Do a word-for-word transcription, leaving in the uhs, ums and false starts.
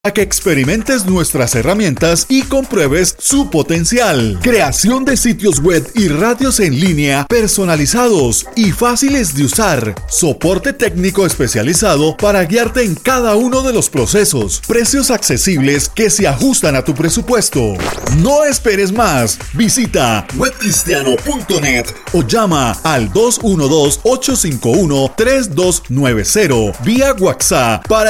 a que experimentes nuestras herramientas y compruebes su potencial. Creación de sitios web y radios en línea personalizados y fáciles de usar. Soporte técnico especializado para guiarte en cada uno de los procesos. Precios accesibles que se ajustan a tu presupuesto. No esperes más. Visita web cristiano punto net o llama al dos uno dos, ocho cinco uno, tres dos nueve cero vía WhatsApp para